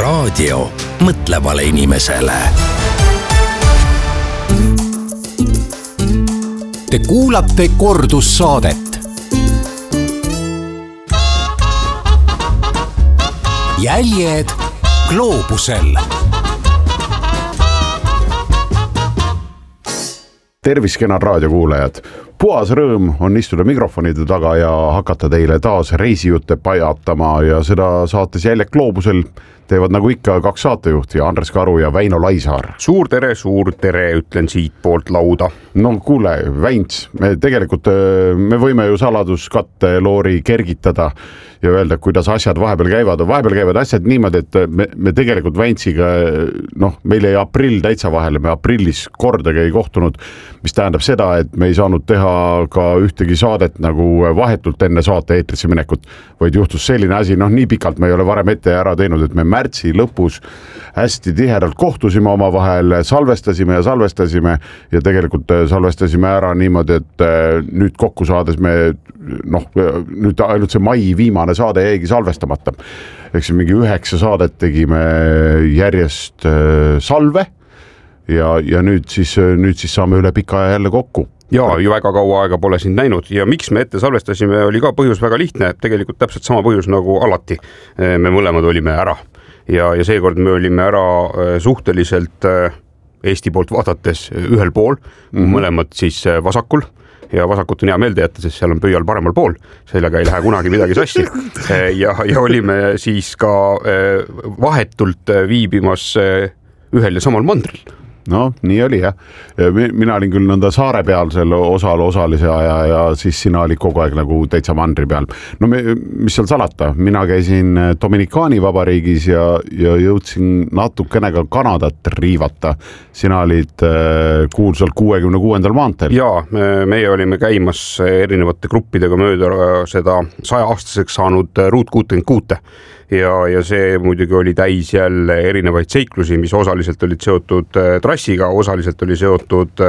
raadio mõtlevale inimesele. Te kuulate kordussaadet. Jäljed gloobusel. Tervis, kenad raadiokuulajad. Puhas rõõm on istuda mikrofonide taga ja hakata teile taas reisijutte pajatama ja seda saates Jäljed gloobusel teevad nagu ikka kaks saatejuhti, Andres Karu ja Väino Laisaar. Suur tere, ütlen siit poolt lauda. No kuule, Väints, me võime ju saladuskatte loori kergitada ja öelda, kuidas asjad vahepeal käivad. Vahepeal käivad asjad niimoodi, et me tegelikult Väintsiga, meil jäi aprill täitsa vahele, me aprillis kordagi ei kohtunud, mis tähendab seda, et me ei saanud teha ka ühtegi saadet nagu vahetult enne saate eetrisse minekut, vaid juhtus selline asi, nii pikalt me ei ole varem ette ära teinud, et me märtsi lõpus hästi tihedalt kohtusime omavahel, salvestasime ja tegelikult salvestasime ära niimoodi, et nüüd kokku saades nüüd ainult see mai viimane saade jäigi salvestamata. Eks mingi 9 saadet tegime järjest salve ja nüüd siis saame üle pika aja jälle kokku. Ja ju väga kaua aega pole sind näinud ja miks me ette salvestasime, oli ka põhjus väga lihtne, tegelikult täpselt sama põhjus nagu alati. Me mõlemad olime ära ja seekord me olime ära suhteliselt Eesti poolt vaadates ühel pool, mõlemad siis vasakul. Ja vasakut on hea meelde jätta, sest seal on pöial paremal pool, sellega ei lähe kunagi midagi sassi. Ja olime siis ka vahetult viibimas ühel ja samal mandril. Nii oli jah. Mina olin küll nõnda saare peal selle osalise aja ja siis sina olid kogu aeg nagu täitsa mandri peal. Mis seal salata? Mina käisin Dominikaani vabariigis ja jõudsin natukene ka Kanadat riivata. Sina olid kuulsal 66. maanteel. Jaa, meie olime käimas erinevate gruppidega mööda seda 100-aastaseks saanud Route 66. Ja see muidugi oli täis jälle erinevaid seiklusi, mis osaliselt olid seotud trassiga, osaliselt oli seotud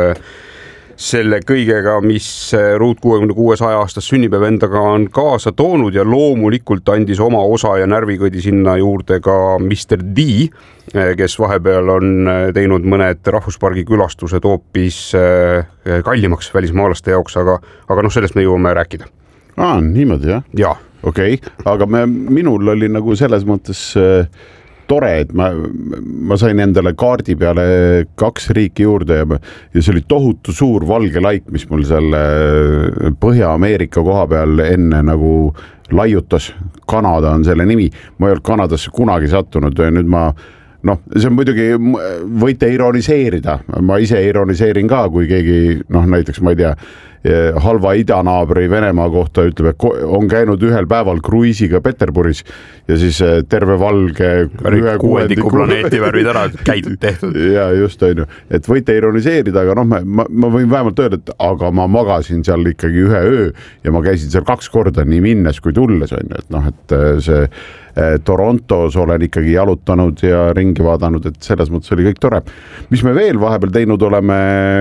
selle kõigega, mis Route 66 100-aastast sünnipäev endaga on kaasa toonud ja loomulikult andis oma osa ja närvikõdi sinna juurde ka Mr. D, kes vahepeal on teinud mõned rahvuspargi külastused hoopis kallimaks välismaalaste jaoks, aga sellest me jõuame rääkida. Niimoodi jah? Jaa. Okei, aga minul oli nagu selles mõttes tore, et ma sain endale kaardi peale 2 riiki juurde ja see oli tohutu suur valge laik, mis mul selle Põhja-Ameerika koha peal enne nagu laiutas. Kanada on selle nimi. Ma ei olnud Kanadasse kunagi sattunud. Nüüd see on muidugi, võite ironiseerida. Ma ise ironiseerin ka, kui keegi, näiteks ma ei tea, halva idanaabri Venemaa kohta ütleb, et on käinud ühel päeval kruiisiga Peterburis ja siis terve valge 1/6 planeeti värvid ära käidud tehtud. Ja just on ju, et võite ironiseerida, aga ma võin vähemalt öelda, et aga ma magasin seal ikkagi 1 öö ja ma käisin seal 2 korda nii minnes kui tulles on ju, et see Torontos olen ikkagi jalutanud ja ringi vaadanud, et selles mõttes oli kõik tore. Mis me veel vahepeal teinud oleme,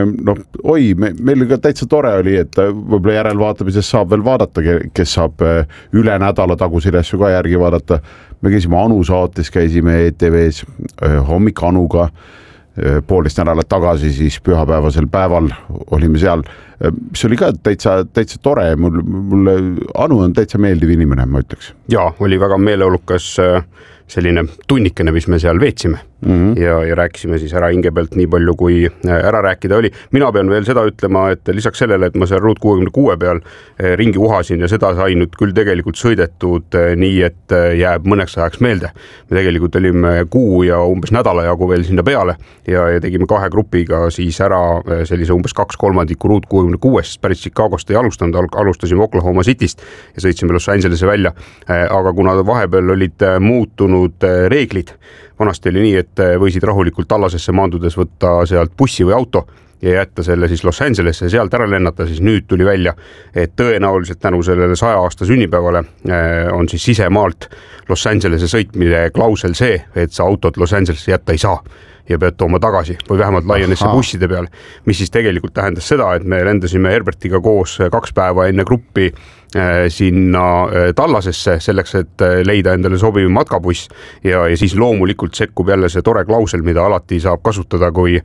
meil ka täitsa tore oli, et võib-olla järelvaatamises saab veel vaadata, kes saab üle nädala tagusid asju ka järgi vaadata. Me käisime Anu saates, käisime ETV-s hommik Anuga, 1,5 nädalat tagasi, siis pühapäevasel päeval olime seal, mis oli ka täitsa tore. Mulle Anu on täitsa meeldiv inimene, ma ütleks. Jaa, oli väga meeleolukas selline tunnikene, mis me seal veetsime ja rääkisime siis ära hinge pealt nii palju, kui ära rääkida oli. Mina pean veel seda ütlema, et lisaks sellele, et ma seal Route 66 peal ringi uhasin ja seda sai nüüd küll tegelikult sõidetud nii, et jääb mõneks ajaks meelde. Me tegelikult olime kuu ja umbes nädala jagu veel sinna peale ja tegime 2 grupiga siis ära sellise umbes 2/3 Route 66, päris Chicagost ei alustanud, alustasime Oklahoma Cityst ja sõitsime Los Angelesse välja. Aga kuna vahepeal olid muutunud reeglid, vanasti oli nii, et võisid rahulikult tallasesse maandudes võtta sealt bussi või auto ja jätta selle siis Los Angelesse ja sealt ära lennata, siis nüüd tuli välja, et tõenäoliselt tänu sellele 100-aasta sünnipäevale on siis sisemaalt Los Angelesse sõitmine klausel see, et sa autot Los Angelesse jätta ei saa. ja pead tooma tagasi või vähemalt laienes see busside peale, mis siis tegelikult tähendas seda, et me lendasime Herbertiga koos 2 päeva enne gruppi sinna Tallasesse selleks, et leida endale sobiv matkabuss ja siis loomulikult sekkub jälle see tore klausel, mida alati saab kasutada, kui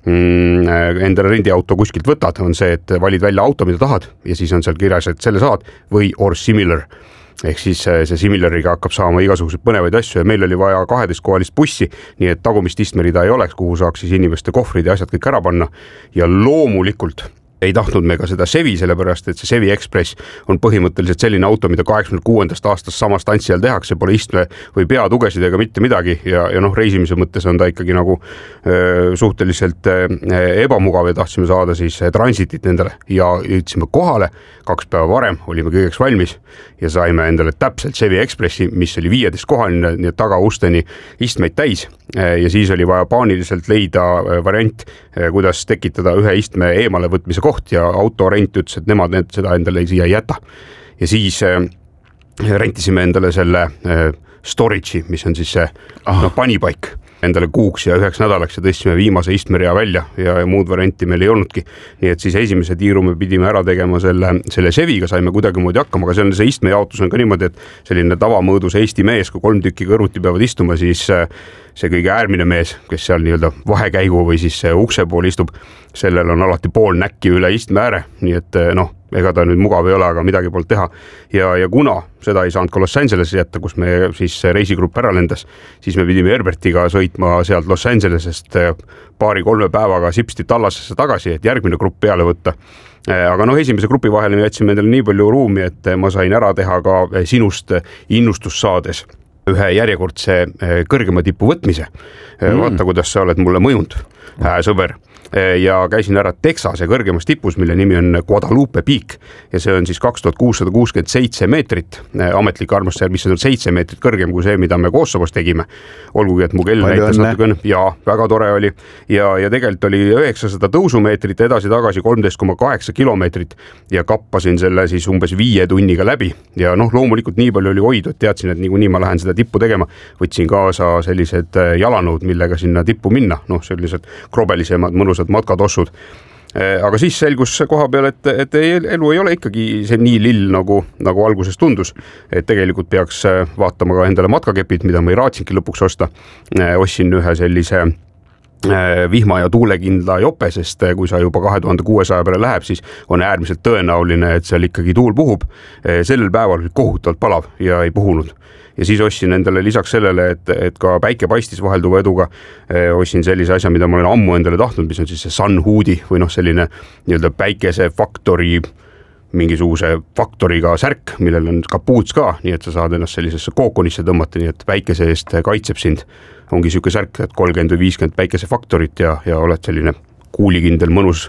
endale rendiauto kuskilt võtad, on see, et valid välja auto, mida tahad ja siis on seal kirjas, et selle saad või or similar. Ehk siis see Similariga hakkab saama igasuguseid põnevaid asju ja meil oli vaja 12-kohalist bussi, nii et tagumist istmerida ei oleks, kuhu saaks siis inimeste kohvrid ja asjad kõik ära panna ja loomulikult ei tahtnud me ka seda Chevy, sellepärast et see Chevy Express on põhimõtteliselt selline auto, mida 86. aastast sama stantsi all tehakse, pole istme või peatugesid ega mitte midagi ja reisimise mõttes on ta ikkagi nagu suhteliselt ebamugav ja tahtsime saada siis transitit endale ja jõudsime kohale 2 päeva varem, olime kõigeks valmis ja saime endale täpselt Chevy Expressi, mis oli 15-kohaline, nii et tagausteni istmeid täis ja siis oli vaja paaniliselt leida variant, kuidas tekitada ühe istme eemale võtmise koht ja autorent ütles, et nemad seda endale siia ei jäta. Ja siis rentisime endale selle storage'i, mis on siis see panipaik endale kuuks ja 9 nädalaks ja tõstsime viimase istmerea välja ja muud varianti meil ei olnudki. Nii et siis esimese tiiru me pidime ära tegema selle Chevy'ga, saime kuidagimoodi hakkama, aga see istmejaotus on ka niimoodi, et selline tavamõõdus Eesti mees, kui 3 tükki kõrvuti peavad istuma, siis see kõige äärmine mees, kes seal nii-öelda vahekäigu või siis ukse pool istub, sellel on alati pool näkki üle istme ääre, nii et ega ta nüüd mugav ei ole, aga midagi polnud teha. Ja kuna seda ei saanud ka Los Angeleses jätta, kus me siis reisigrupp ära lendas, siis me pidime Herbertiga sõitma sealt Los Angelesest 2-3 päevaga sipsti Tallasesse tagasi, et järgmine grupp peale võtta. Aga esimese grupi vahele me jätsime endale nii palju ruumi, et ma sain ära teha ka sinust innustus saades ühe järjekordse kõrgema tipu võtmise. Vaata, kuidas sa oled mulle mõjunud, sõber. Ja käisin ära Texase kõrgemas tipus, mille nimi on Guadalupe Peak ja see on siis 2667 meetrit, ametlik armastusjärg, mis on 7 meetrit kõrgem kui see, mida me Kosovos tegime. Olgugi, et mu kell näitas natukene ja väga tore oli ja tegelikult oli 900 tõusumeetrit edasi-tagasi 13,8 kilomeetrit ja kappasin selle siis umbes 5 tunniga läbi ja loomulikult nii palju oli hoidu, et teadsin, et niikuinii ma lähen seda tippu tegema. Võtsin kaasa sellised jalanõud, millega sinna tippu minna, sellised krobelisemad, mõnusad matkatossud. Aga siis selgus koha peal, et elu ei ole ikkagi see nii lill, nagu alguses tundus. Et tegelikult peaks vaatama ka endale matkakepid, mida ma ei raatsingi lõpuks osta. Ostsin ühe sellise vihma ja tuulekindla jope, sest kui sa juba 2600 peale läheb, siis on äärmiselt tõenäoline, et seal ikkagi tuul puhub. Sellel päeval oli kohutavalt palav ja ei puhunud. Ja siis ostsin endale lisaks sellele, et ka päike paistis vahelduva eduga, ostsin sellise asja, mida ma olen ammu endale tahtnud, mis on siis see Sun Hoodie või selline nii-öelda päikese faktori, mingisuguse faktoriga särk, millel on kapuuts ka, nii et sa saad ennast sellisesse kookonisse tõmmata, nii et päikese eest kaitseb sind. Ongi siuke särk, et 30 või 50 päikese faktorit ja oled selline kuulikindel mõnus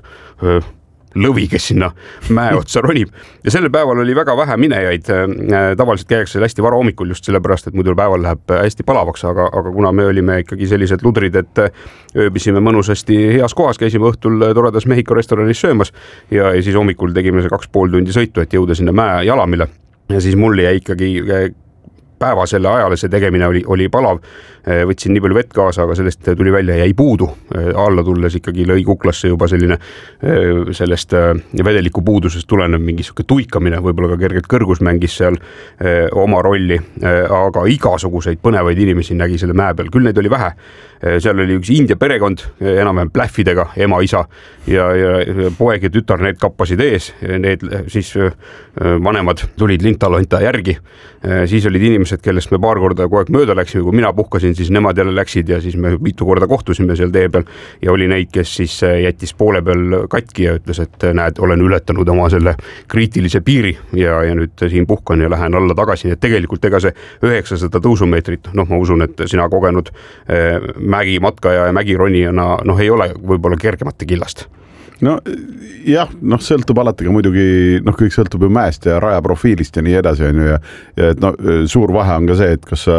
lõvi, kes sinna mäe otsa ronib. Ja sellel päeval oli väga vähe minejaid. Tavaliselt käiakse hästi vara hommikul just sellepärast, et muidu päeval läheb hästi palavaks, aga kuna me olime ikkagi sellised ludrid, et ööbisime mõnusasti heas kohas, käisime õhtul toredas Mehhiko restoranis söömas ja siis hommikul tegime see 2,5 tundi sõitu, et jõuda sinna mäe jalamile. Ja siis mul jäi ikkagi päevasele ajale see tegemine oli palav. Võtsin nii palju vett kaasa, aga sellest tuli välja jäi puudu. Alla tulles ikkagi lõi kuklasse juba selline sellest vedeliku puudusest tulenev mingi siuke tuikamine, võib-olla ka kergelt kõrgus mängis seal oma rolli, aga igasuguseid põnevaid inimesi nägi selle mäe peal. Küll neid oli vähe. Seal oli üks India perekond, enam-vähem pläffidega, ema, isa ja poeg ja tütar, need kappasid ees. Need siis vanemad tulid lintalonta järgi. Siis olid inimesed, kellest me paar korda kogu aeg mööda läksime, kui mina puhkasin, siis nemad jälle läksid ja siis me mitu korda kohtusime seal tee peal ja oli neid, kes siis jättis poole peal katki ja ütles, et näed, olen ületanud oma selle kriitilise piiri ja nüüd siin puhkan ja lähen alla tagasi. Et tegelikult ega see 900 tõusumeetrit, ma usun, et sina kogenud mägimatkaja ja mägironijana ei ole võib-olla kergemate killast. No jah, sõltub alati ka muidugi, kõik sõltub ju mäest ja raja profiilist ja nii edasi on ju ja et suur vahe on ka see, et kas sa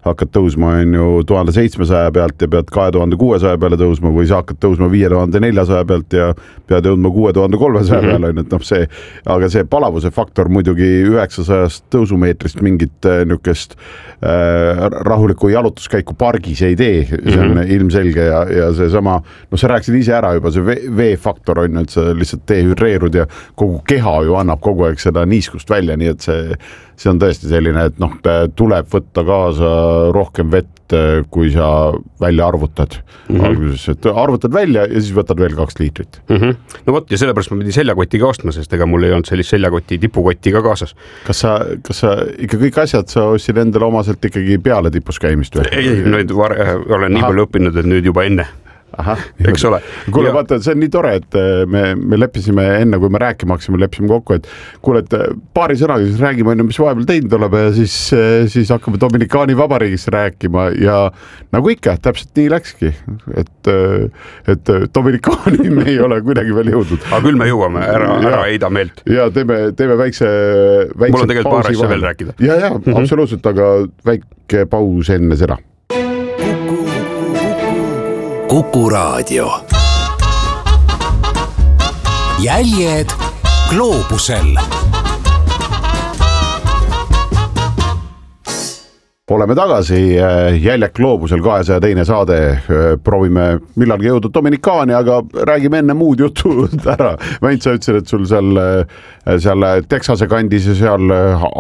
hakkad tõusma on ju 1700 pealt ja pead 2600 peale tõusma või sa hakkad tõusma 5400 pealt ja pead jõudma 6300 peale on, et noh, see, aga see palavuse faktor muidugi 900 tõusumeetrist mingit niisugust rahulikku jalutuskäiku pargis ei tee, see on ilmselge ja seesama, noh, sa rääkisid ise ära juba see veefaktor on ju, et sa lihtsalt dehüdreerud ja kogu keha ju annab kogu aeg seda niiskust välja, nii et see on tõesti selline, et noh, tuleb võtta kaasa rohkem vett, kui sa välja arvutad. Alguses, et arvutad välja ja siis võtad veel 2 liitrit. No vot, ja sellepärast ma pidin seljakoti ka ostma, sest ega mul ei olnud sellist seljakoti tipukotti ka kaasas. Kas sa ikka kõik asjad sa ostsid endale omaselt ikkagi peale tipus käimist või? Ei, nüüd olen nii palju õppinud, et nüüd juba enne. Aha, eks ole. Kuule, vaata, see on nii tore, et me leppisime enne, kui me rääkima hakkasime, leppisime kokku, et kuule, et paari sõnaga siis räägime, mis vahepeal teinud oleme ja siis hakkame Dominikaani vabariigist rääkima ja nagu ikka, täpselt nii läkski, et Dominikaani me ei ole kuidagi veel jõudnud. Aga küll me jõuame, ära heida meelt. Ja teeme väikse mul on tegelikult paar asja veel rääkida. Ja, absoluutselt, aga väike paus enne seda. Kuku Raadio. Jäljed gloobusel. Oleme tagasi, Jäljed gloobusel 202. saade, proovime millalgi jõuda Dominikaani, aga räägime enne muud juttu ära. Väint, sa ütlesid, et sul seal Texase kandis ja seal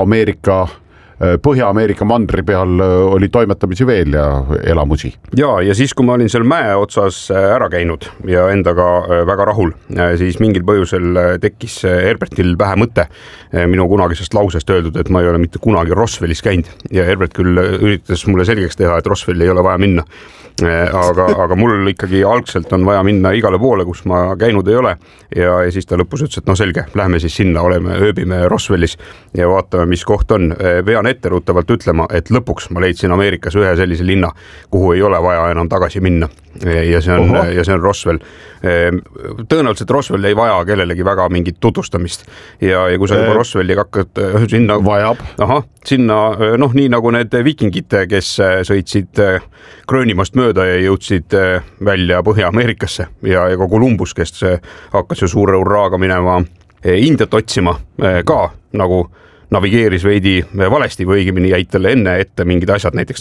Põhja-Ameerika mandri peal oli toimetamisi veel ja elamusi. Ja siis, kui ma olin seal mäe otsas ära käinud ja endaga väga rahul, siis mingil põhjusel tekkis Herbertil pähe mõte minu kunagisest lausest öeldud, et ma ei ole mitte kunagi Roswellis käinud ja Herbert küll üritas mulle selgeks teha, et Roswelli ei ole vaja minna. Aga mul ikkagi algselt on vaja minna igale poole, kus ma käinud ei ole ja siis ta lõpus ütles, et no selge, lähme siis sinna, ööbime Roswellis ja vaatame, mis koht on. Pean etteruttavalt ütlema, et lõpuks ma leidsin Ameerikas ühe sellise linna, kuhu ei ole vaja enam tagasi minna ja see on Roswell. Tõenäoliselt Roswell ei vaja kellelegi väga mingit tutvustamist ja kui sa juba Roswelli hakkad sinna vajab. Sinna, noh, nii nagu need vikingid, kes sõitsid Gröönimast mööda ja jõudsid välja Põhja-Ameerikasse ja ka Columbus, kes hakkas ju suure urraaga minema Indiat otsima ka nagu navigeeris veidi valesti või õigemini jäid talle enne ette mingid asjad, näiteks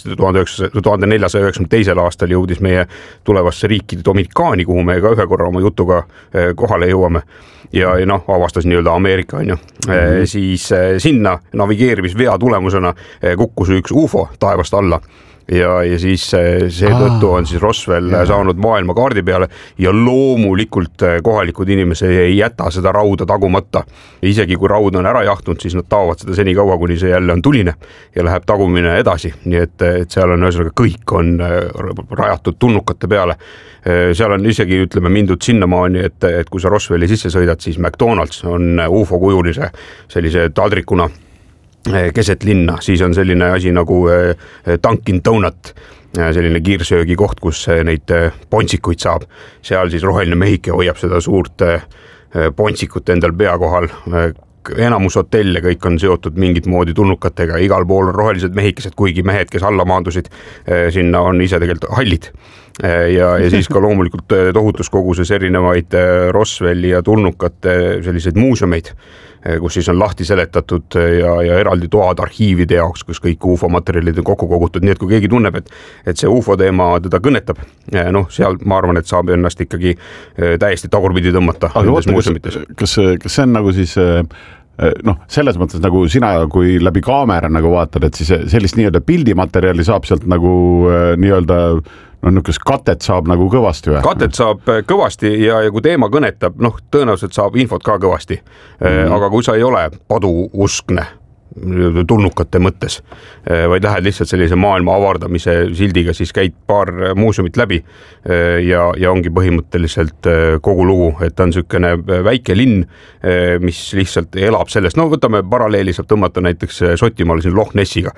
1492. aastal jõudis meie tulevasse riiki Dominikaani, kuhu me ka ühe korra oma jutuga kohale jõuame ja noh, avastas nii-öelda Ameerika on ju. Siis sinna navigeerimisvea tulemusena kukkus üks UFO taevast alla ja siis seetõttu on siis Roswell saanud maailma kaardi peale ja loomulikult kohalikud inimesed ei jäta seda rauda tagumata. Isegi kui raud on ära jahtunud, siis nad taovad seda seni kaua, kuni see jälle on tuline ja läheb tagumine edasi. Nii et seal on ühesõnaga kõik on rajatud tulnukate peale. Seal on isegi, ütleme, mindud sinnamaani, et kui sa Roswelli sisse sõidad, siis McDonald's on UFO kujulise sellise taldrikuna keset linna, siis on selline asi nagu Dunkin Donut, selline kiirsöögikoht, kus neid pontsikuid saab. Seal siis roheline mehike hoiab seda suurt pontsikut endal pea kohal. Enamus hotelle kõik on seotud mingit moodi tulnukatega, igal pool on rohelised mehikesed, kuigi mehed, kes alla maandusid, sinna on ise tegelikult hallid. Ja siis ka loomulikult tohutus koguses erinevaid Roswelli ja tulnukate selliseid muuseumeid, kus siis on lahti seletatud ja eraldi toad arhiivide jaoks, kus kõik UFO materjalid on kokku kogutud. Nii et kui keegi tunneb, et see UFO teema teda kõnetab, noh, seal ma arvan, et saab ennast ikkagi täiesti tagurpidi tõmmata. Kas see on nagu siis noh, selles mõttes nagu sina, kui läbi kaamera nagu vaatad, et siis sellist nii-öelda pildimaterjali saab sealt nagu nii-öelda niisugust katet saab nagu kõvasti või? Katet saab kõvasti ja kui teema kõnetab, noh, tõenäoliselt saab infot ka kõvasti. Aga kui sa ei ole paduuskne tulnukate mõttes, vaid lähed lihtsalt sellise maailma avardamise sildiga, siis käid paar muuseumit läbi ja ongi põhimõtteliselt kogu lugu, et on niisugune väike linn, mis lihtsalt elab sellest, no võtame paralleeli, saab tõmmata näiteks Sotimaal siin Loch Nessiga,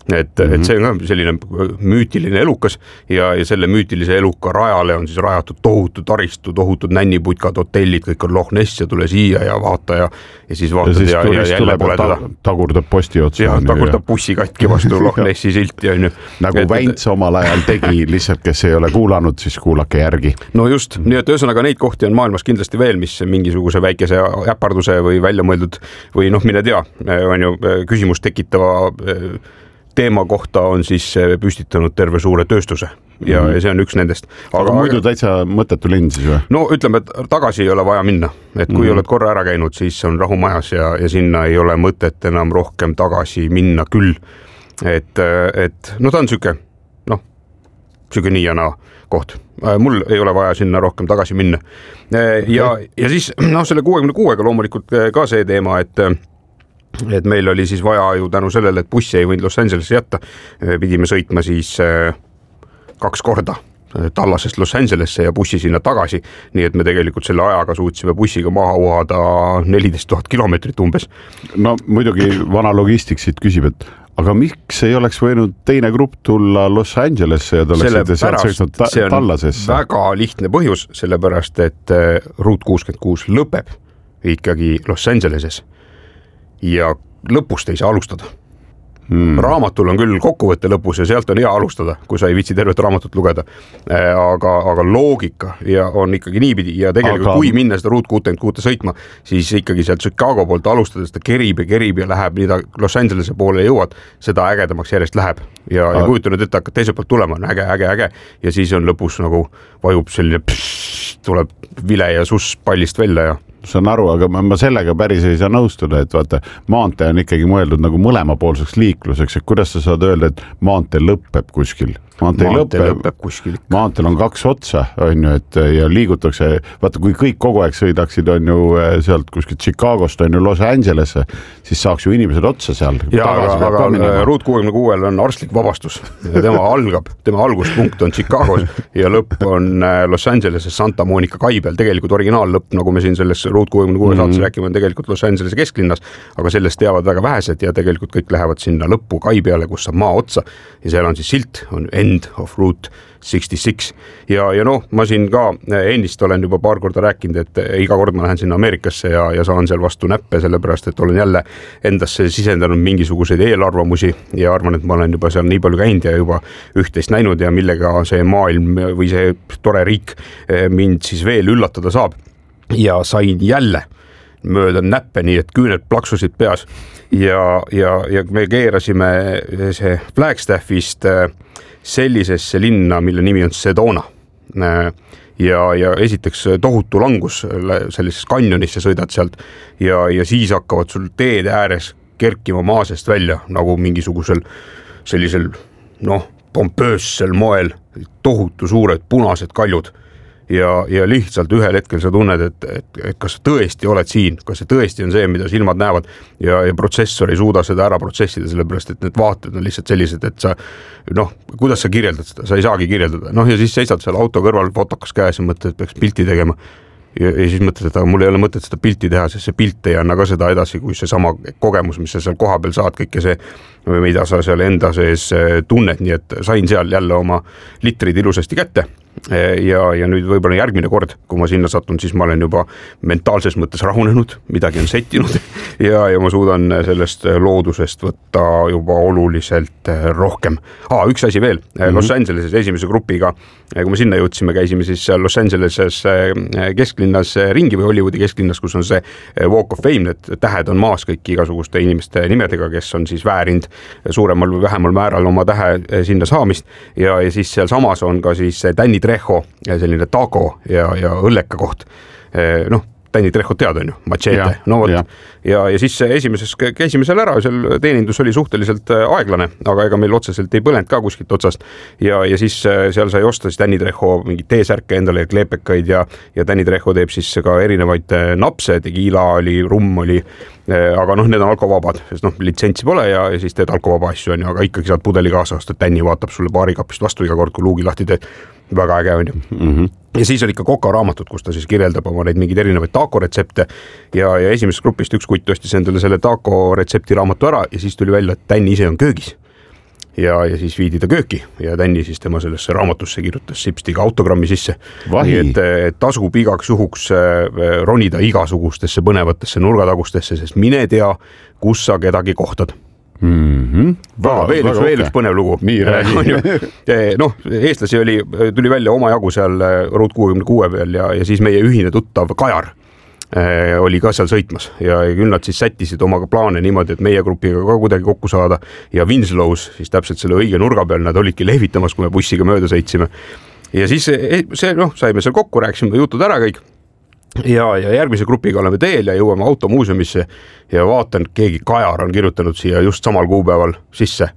et see on ka selline müütiline elukas ja selle müütilise eluka rajale on siis rajatud tohutu taristu, tohutud nänniputkad, hotellid, kõik on Loch Ness ja tule siia ja vaata ja siis vaatad ja jälle pole teda. Tagurdab posti otsa. Ja tagurdab bussi katki vastu Loch Nessi silti. Nagu Vents omal ajal tegi, lihtsalt kes ei ole kuulanud, siis kuulake järgi. No just, nii et ühesõnaga neid kohti on maailmas kindlasti veel, mis mingisuguse väikese äparduse või välja mõeldud või mine tea, on ju küsimus tekitava teema kohta on siis püstitanud terve suure tööstuse ja see on üks nendest. Aga muidu täitsa mõttetu linn siis või? No ütleme, et tagasi ei ole vaja minna, et kui oled korra ära käinud, siis on rahu majas ja sinna ei ole mõtet enam rohkem tagasi minna küll. Et ta on süke nii ja naa koht. Mul ei ole vaja sinna rohkem tagasi minna. Ja siis selle 66-ga loomulikult ka see teema, et meil oli siis vaja ju tänu sellele, et bussi ei võinud Los Angelesse jätta, pidime sõitma siis 2 korda Tallasest Los Angelesse ja bussi sinna tagasi, nii et me tegelikult selle ajaga suutsime bussiga maha uhada 14 000 kilomeetrit umbes. No muidugi vana logistik siit küsib, et aga miks ei oleks võinud teine grupp tulla Los Angelesse ja te oleksite sealt sõitnud Tallasesse? Väga lihtne põhjus, sellepärast, et Route 66 lõpeb ikkagi Los Angeleses ja lõpust ei saa alustada. Raamatul on küll kokkuvõtte lõpus ja sealt on hea alustada, kui sa ei viitsi tervet raamatut lugeda. Aga loogika ja on ikkagi niipidi ja tegelikult kui minna seda Route 66 sõitma, siis ikkagi sealt Chicago poolt alustades ta kerib ja läheb, mida Los Angelese poole jõuad, seda ägedamaks järjest läheb. Ja kujuta nüüd, et hakkad teiselt poolt tulema, on äge ja siis on lõpus nagu vajub selline tuleb vile ja suss pallist välja ja saan aru, aga ma sellega päris ei saa nõustuda, et vaata, maantee on ikkagi mõeldud nagu mõlemapoolseks liikluseks, et kuidas sa saad öelda, et maantee lõpeb kuskil? Maantee lõpeb kuskil. Maanteel on 2 otsa, on ju, et ja liigutakse, vaata, kui kõik kogu aeg sõidaksid, on ju sealt kuskilt Chicagost, on ju Los Angelesse, siis saaks ju inimesed otsa seal. Ja, aga Route 66 on arstlik vabastus ja tema alguspunkt on Chicagos ja lõpp on Los Angelesse Santa Monica kai peal. Tegelikult originaallõpp, nagu me siin selles Route 66 saates räägime, on tegelikult Los Angelese kesklinnas, aga sellest teavad väga vähesed ja tegelikult kõik lähevad sinna lõppu kai peale, kus saab maa otsa ja seal on siis silt, on End of Route 66 ja ma siin ka ennist olen juba paar korda rääkinud, et iga kord ma lähen sinna Ameerikasse ja saan seal vastu näppe, sellepärast, et olen jälle endasse sisendanud mingisuguseid eelarvamusi ja arvan, et ma olen juba seal nii palju käinud ja juba üht-teist näinud ja millega see maailm või see tore riik mind siis veel üllatada saab ja sain jälle mööda näppe, nii et küüned plaksusid peas ja me keerasime see Flagstaffist sellisesse linna, mille nimi on Sedona ja esiteks tohutu langus sellises kanjonisse sõidad sealt ja siis hakkavad sul teede ääres kerkima maasest välja nagu mingisugusel sellisel pompöössel moel tohutu suured punased kaljud ja lihtsalt ühel hetkel sa tunned, et kas sa tõesti oled siin, kas see tõesti on see, mida silmad näevad ja protsessor ei suuda seda ära protsessida, sellepärast, et need vaated on lihtsalt sellised, et sa, kuidas sa kirjeldad seda, sa ei saagi kirjeldada. Ja siis seisad seal auto kõrval, fotokas käes ja mõtled, et peaks pilti tegema. Ja siis mõtled, et mul ei ole mõtet seda pilti teha, sest see pilt ei anna ka seda edasi, kui see sama kogemus, mis sa seal koha peal saad, kõike see, mida sa seal enda sees tunned, nii et sain seal jälle oma litrid ilusasti kätte. Ja nüüd võib-olla järgmine kord, kui ma sinna satun, siis ma olen juba mentaalses mõttes rahunenud, midagi on settinud ja ma suudan sellest loodusest võtta juba oluliselt rohkem. Üks asi veel, Los Angeleses esimese grupiga, kui me sinna jõudsime, käisime siis Los Angeleses kesklinnas ringi või Hollywoodi kesklinnas, kus on see Walk of Fame, need tähed on maas kõik igasuguste inimeste nimedega, kes on siis väärinud suuremal või vähemal määral oma tähe sinna saamist ja siis seal samas on ka siis Danny Trejo ja selline taco ja õlleka koht. Danny Trejo tead on ju, machete. Ja siis esimeses käisime seal ära, seal teenindus oli suhteliselt aeglane, aga ega meil otseselt ei põlenud ka kuskilt otsast. Ja siis seal sai osta siis Danny Trejo mingid teesärke endale ja kleepekaid ja Danny Trejo teeb siis ka erinevaid napse, tequila oli, rumm oli, aga need on alkovabad, sest litsentsi pole ja siis teed alkovaba asju on ju, aga ikkagi saad pudeli kaasa, sest Danny vaatab sulle baarikapist vastu iga kord, kui luugi lahti teed. Väga äge on ju. Ja siis oli ikka Coca raamatud, kus ta siis kirjeldab oma neid mingeid erinevaid taco retsepte ja esimeses grupist üks kutt ostis endale selle taco retsepti raamatu ära ja siis tuli välja, et Danny ise on köögis. ja siis viidi ta kööki ja Tänni siis tema sellesse raamatusse kirjutas Sipstiga autogrammi sisse. Vahi. Nii et tasub igaks juhuks ronida igasugustesse põnevatesse nurgatagustesse, sest mine tea, kus sa kedagi kohtad. Veel üks põnev lugu. Eestlasi tuli välja omajagu seal Route 66 peal ja siis meie ühine tuttav Kajar oli ka seal sõitmas ja küll nad siis sättisid omaga plaane niimoodi, et meie grupiga ka kuidagi kokku saada ja Winslow's siis täpselt selle õige nurga peal nad olidki lehvitamas, kui me bussiga mööda sõitsime. Ja siis saime seal kokku, rääkisime jutud ära kõik. Ja järgmise grupiga oleme teel ja jõuame automuuseumisse ja vaatan, keegi Kajar on kirjutanud siia just samal kuupäeval sisse,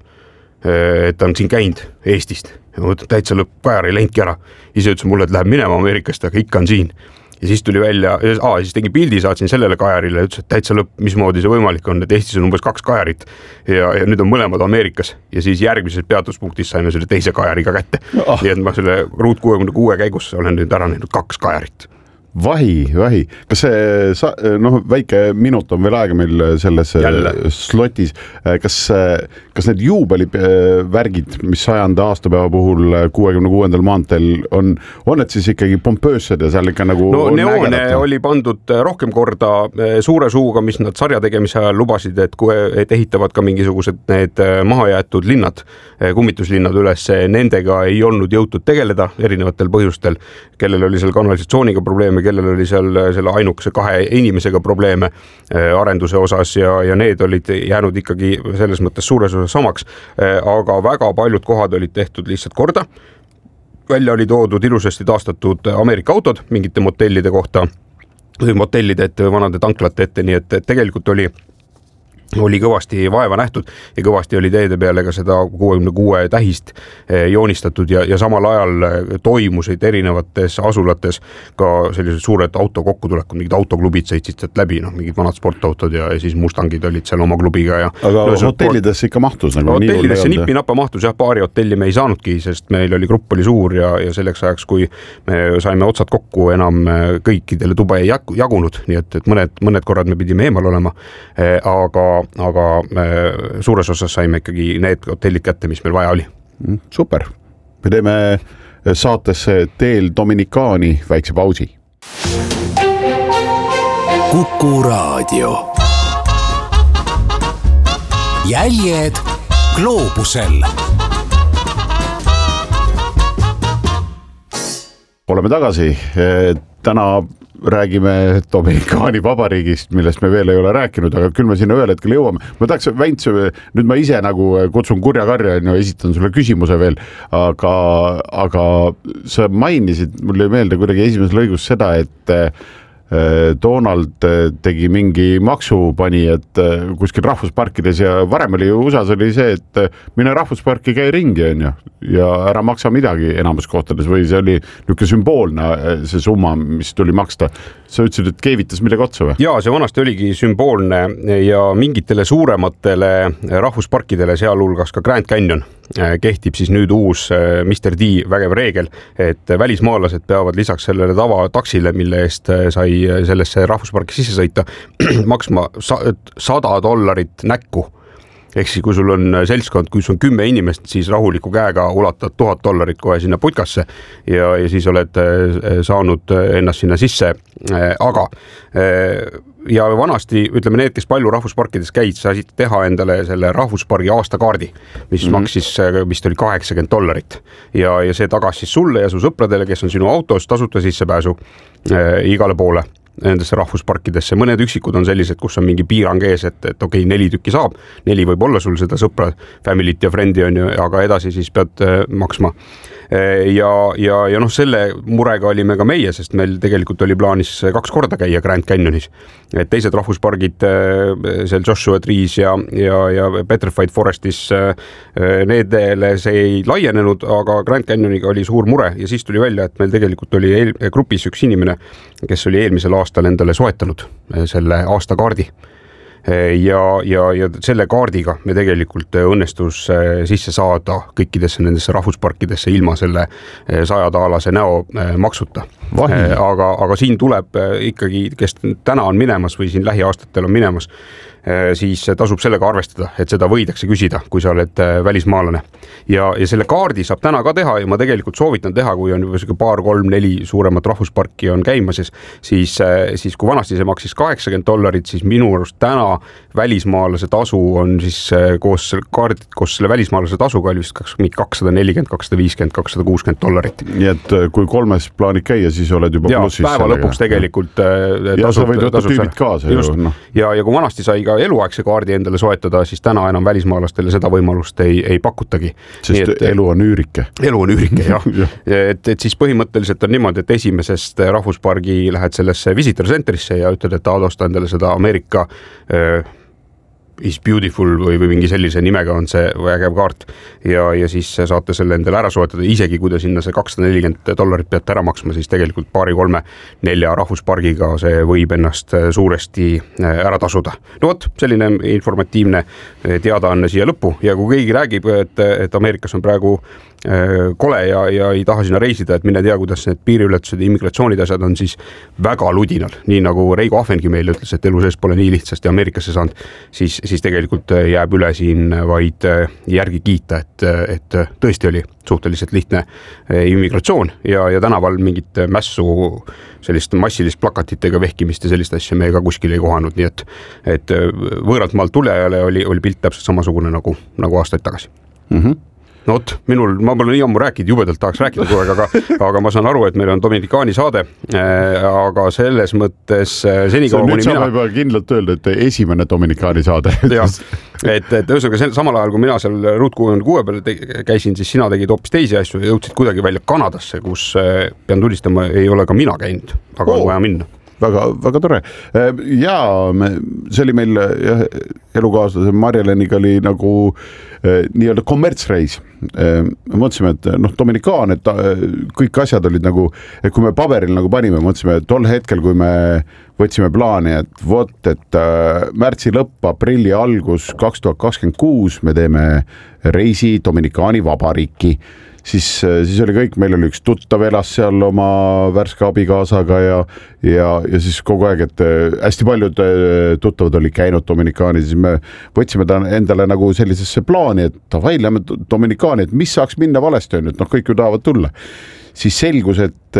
et ta on siin käinud Eestist. Ja ma mõtlen, täitsa lõpp, Kajar ei läinudki ära. Ise ütles mulle, et läheb minema Ameerikast, aga ikka on siin. Ja siis tuli välja, siis tegin pildi, saatsin sellele Kajarile ja ütles, et täitsa lõpp, mismoodi see võimalik on, et Eestis on umbes 2 Kajarit ja nüüd on mõlemad Ameerikas ja siis järgmises peatuspunktis saime selle teise Kajariga kätte. Nii et ma selle Route 66 käigus olen nüüd ära näinud 2 Kajarit. Vahi. Kas see väike minut on veel aega meil selles slotis. Kas need juubelivärgid, mis 100. aastapäeva puhul 66. maanteel on need siis ikkagi pompöössed ja seal ikka nagu neoone oli pandud rohkem korda suure suuga, mis nad sarja tegemise ajal lubasid, et ehitavad ka mingisugused need mahajäetud linnad, kummituslinnad üles, nendega ei olnud jõutud tegeleda erinevatel põhjustel, kellel oli seal kanalisatsiooniga probleeme, kellel oli seal selle ainukese 2 inimesega probleeme arenduse osas ja need olid jäänud ikkagi selles mõttes suures osas samaks, aga väga paljud kohad olid tehtud lihtsalt korda. Välja oli toodud ilusasti taastatud Ameerika autod mingite motellide kohta või motellide ette või vanade tanklate ette, nii et tegelikult oli kõvasti vaeva nähtud ja kõvasti oli teede peale ka seda 66 tähist joonistatud ja samal ajal toimusid erinevates asulates ka sellised suured autokokkutulekud, mingid autoklubid sõitsid sealt läbi, mingid vanad sportautod ja siis Mustangid olid seal oma klubiga. Aga hotellidesse ikka mahtus? Hotellidesse nippi-nappa mahtus, paari hotelli me ei saanudki, sest meil oli grupp oli suur ja selleks ajaks, kui me saime otsad kokku, enam kõikidele tube ei jagunud, nii et mõned korrad me pidime eemal olema, aga suures osas saime ikkagi need hotellid kätte, mis meil vaja oli. Super. Me teeme saatesse Teel Dominikaani väikse pausi. Kuku Raadio. Jäljed gloobusel. Oleme tagasi. Täna räägime Dominikaani vabariigist, millest me veel ei ole rääkinud, aga küll me sinna ühel hetkel jõuame. Ma tahaks, Väints, nüüd ma ise nagu kutsun kurja karja ja esitan sulle küsimuse veel, aga sa mainisid, mul ei meelde kuidagi esimeses lõigus seda, et Donald tegi mingi maksu pani, et kuskil rahvusparkides ja varem oli USA-s oli see, et mine rahvusparki käi ringi ja ära maksa midagi enamus kohtades või see oli niisugune sümboolne see summa, mis tuli maksta. Sa ütlesid, et keevitas midagi otsa või? Jaa, see vanasti oligi sümboolne ja mingitele suurematele rahvusparkidele, sealhulgas ka Grand Canyon, kehtib siis nüüd uus Mr. D vägev reegel, et välismaalased peavad lisaks sellele tavataksile, mille eest sai sellesse rahvusparki sisse sõita, maksma $100 näkku. Ehk siis, kui sul on seltskond, kui sul on 10 inimest, siis rahuliku käega ulatad $1000 kohe sinna putkasse ja siis oled saanud ennast sinna sisse. Aga ja vanasti, ütleme need, kes palju rahvusparkides käid, said teha endale selle rahvuspargi aastakaardi, mis maksis, vist oli $80 ja see tagas siis sulle ja su sõpradele, kes on sinu autos, tasuta sissepääsu igale poole nendesse rahvusparkidesse. Mõned üksikud on sellised, kus on mingi piirang ees, et okei, 4 tükki saab, 4 võib olla sul seda sõpra, family't ja friend'i on ju, aga edasi siis pead maksma. Ja selle murega olime ka meie, sest meil tegelikult oli plaanis 2 korda käia Grand Canyonis. Et teised rahvuspargid, seal Joshua Trees ja Petrified Forestis, needele see ei laienenud, aga Grand Canyoniga oli suur mure ja siis tuli välja, et meil tegelikult oli grupis üks inimene, kes oli eelmisel aastal endale soetanud selle aastakaardi. Ja selle kaardiga me tegelikult õnnestus sisse saada kõikidesse nendesse rahvusparkidesse ilma selle $100 näo maksuta. Aga siin tuleb ikkagi, kes täna on minemas või siin lähiaastatel on minemas, siis tasub sellega arvestada, et seda võidakse küsida, kui sa oled välismaalane. Ja selle kaardi saab täna ka teha ja ma tegelikult soovitan teha, kui on juba paar, 3-4 suuremat rahvusparki on käimas, siis kui vanasti see maksis $80, siis minu arust täna välismaalase tasu on siis koos selle välismaalase tasuga oli vist $240, $250, $260. Nii et kui 3 plaanid käia, siis oled juba plussis. Päeva lõpuks tegelikult ja sa võid võtta tüübid kaasa. Ja kui vanasti sai ka eluaegse kaardi endale soetada, siis täna enam välismaalastele seda võimalust ei pakutagi. Sest elu on üürike. Elu on üürike, jah. et siis põhimõtteliselt on niimoodi, et esimesest rahvuspargi lähed sellesse visitor centerisse ja ütled, et tahad osta endale seda Ameerika is beautiful või mingi sellise nimega on see vägev kaart ja siis saate selle endale ära soetada, isegi kui te sinna see $240 peate ära maksma, siis tegelikult 2, 3, 4 rahvuspargiga see võib ennast suuresti ära tasuda. No vot, selline informatiivne teadaanne siia lõppu ja kui keegi räägib, et Ameerikas on praegu kole ja ei taha sinna reisida, et mine tea, kuidas need piiriületused ja immigratsioonid asjad on siis väga ludinal, nii nagu Reigo Ahvengi meile ütles, et elu sees pole nii lihtsasti Ameerikasse saanud, siis tegelikult jääb üle siin vaid järgi kiita, et tõesti oli suhteliselt lihtne immigratsioon ja tänaval mingit mässu sellist massilist plakatitega vehkimist ja sellist asja me ka kuskil ei kohanud, nii et võõralt maalt tulejale oli pilt täpselt samasugune nagu aastaid tagasi. No vot, ma pole nii ammu rääkinud, jubedalt tahaks rääkida kogu aeg, aga ma saan aru, et meil on Dominikaani saade, aga selles mõttes senikaua kuni mina... Nüüd saab kindlalt öelda, et esimene Dominikaani saade. et ühesõnaga samal ajal, kui mina seal Route 66 peal käisin, siis sina tegid hoopis teisi asju ja jõudsid kuidagi välja Kanadasse, kus pean tunnistama, ei ole ka mina käinud, aga on vaja minna. Väga tore. Ja see oli meil elukaaslase Marjeleniga oli nagu nii-öelda kommertsreis. Mõtlesime, et Dominikaan, et kõik asjad olid nagu, et kui me paberil nagu panime, mõtlesime, et tol hetkel, kui me võtsime plaani, et märtsi lõpp, aprilli algus 2026 me teeme reisi Dominikaani vabariiki. Siis oli kõik, meil oli üks tuttav elas seal oma värske abikaasaga ja siis kogu aeg, et hästi paljud tuttavad olid käinud Dominikaani, siis me võtsime ta endale nagu sellisesse plaani, et davai, lähme Dominikaani, et mis saaks minna valesti on, et kõik ju tahavad tulla. Siis selgus, et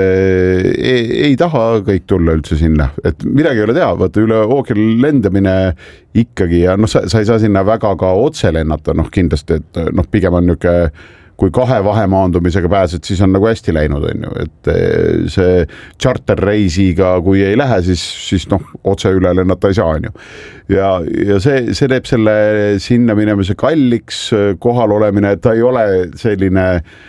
ei taha kõik tulla üldse sinna, et midagi ei ole teha, vaata üle ookeani lendamine ikkagi ja sa ei saa sinna väga ka otse lennata, kindlasti, et pigem on niisugune kui 2 vahemaandumisega pääsed, siis on nagu hästi läinud, on ju, et see charterreisiga, kui ei lähe, siis otse üle lennata ei saa, on ju. Ja see teeb selle sinna minemise kalliks, kohal olemine, et ta ei ole selline,